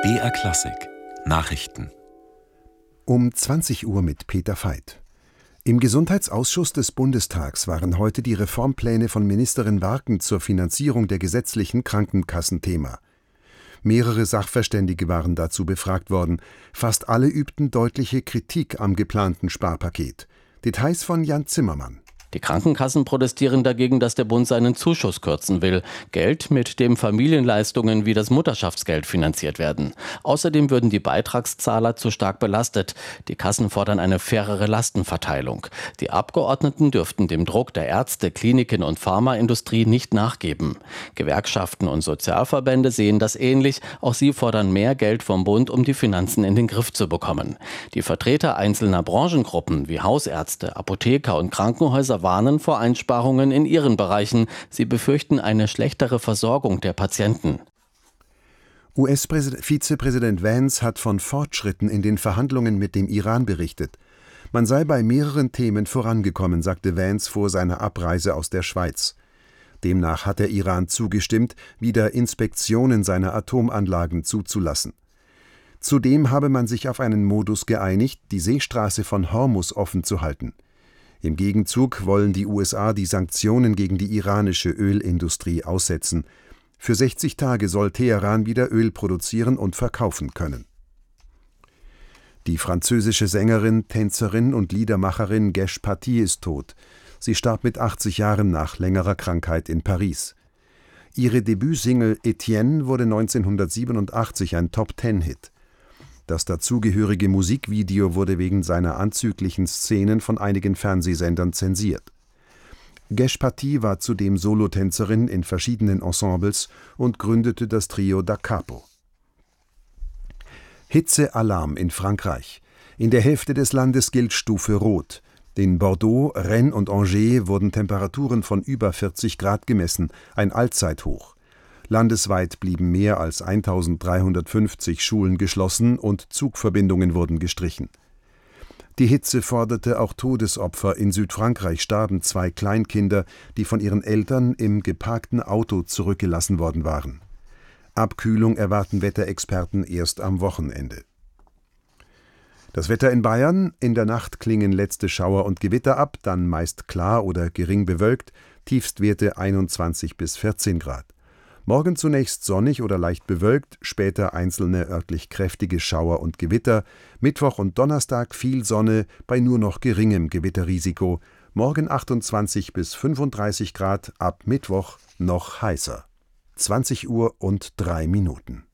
BR Klassik Nachrichten Um 20 Uhr mit Peter Veit. Im Gesundheitsausschuss des Bundestags waren heute die Reformpläne von Ministerin Warken zur Finanzierung der gesetzlichen Krankenkassen Thema. Mehrere Sachverständige waren dazu befragt worden. Fast alle übten deutliche Kritik am geplanten Sparpaket. Details von Jan Zimmermann. Die Krankenkassen protestieren dagegen, dass der Bund seinen Zuschuss kürzen will. Geld, mit dem Familienleistungen wie das Mutterschaftsgeld finanziert werden. Außerdem würden die Beitragszahler zu stark belastet. Die Kassen fordern eine fairere Lastenverteilung. Die Abgeordneten dürften dem Druck der Ärzte, Kliniken und Pharmaindustrie nicht nachgeben. Gewerkschaften und Sozialverbände sehen das ähnlich. Auch sie fordern mehr Geld vom Bund, um die Finanzen in den Griff zu bekommen. Die Vertreter einzelner Branchengruppen wie Hausärzte, Apotheker und Krankenhäuser warnen vor Einsparungen in ihren Bereichen. Sie befürchten eine schlechtere Versorgung der Patienten. US-Vizepräsident Vance hat von Fortschritten in den Verhandlungen mit dem Iran berichtet. Man sei bei mehreren Themen vorangekommen, sagte Vance vor seiner Abreise aus der Schweiz. Demnach hat der Iran zugestimmt, wieder Inspektionen seiner Atomanlagen zuzulassen. Zudem habe man sich auf einen Modus geeinigt, die Seestraße von Hormuz offen zu halten. Im Gegenzug wollen die USA die Sanktionen gegen die iranische Ölindustrie aussetzen. Für 60 Tage soll Teheran wieder Öl produzieren und verkaufen können. Die französische Sängerin, Tänzerin und Liedermacherin Gesh Paty ist tot. Sie starb mit 80 Jahren nach längerer Krankheit in Paris. Ihre Debütsingle Etienne wurde 1987 ein Top-10-Hit. Das dazugehörige Musikvideo wurde wegen seiner anzüglichen Szenen von einigen Fernsehsendern zensiert. Gesh Paty war zudem Solotänzerin in verschiedenen Ensembles und gründete das Trio Da Capo. Hitzealarm in Frankreich. In der Hälfte des Landes gilt Stufe Rot. In Bordeaux, Rennes und Angers wurden Temperaturen von über 40 Grad gemessen, ein Allzeithoch. Landesweit blieben mehr als 1350 Schulen geschlossen und Zugverbindungen wurden gestrichen. Die Hitze forderte auch Todesopfer. In Südfrankreich starben 2 Kleinkinder, die von ihren Eltern im geparkten Auto zurückgelassen worden waren. Abkühlung erwarten Wetterexperten erst am Wochenende. Das Wetter in Bayern: In der Nacht klingen letzte Schauer und Gewitter ab, dann meist klar oder gering bewölkt, Tiefstwerte 21 bis 14 Grad. Morgen zunächst sonnig oder leicht bewölkt, später einzelne örtlich kräftige Schauer und Gewitter. Mittwoch und Donnerstag viel Sonne bei nur noch geringem Gewitterrisiko. Morgen 28 bis 35 Grad, ab Mittwoch noch heißer. 20 Uhr und 3 Minuten.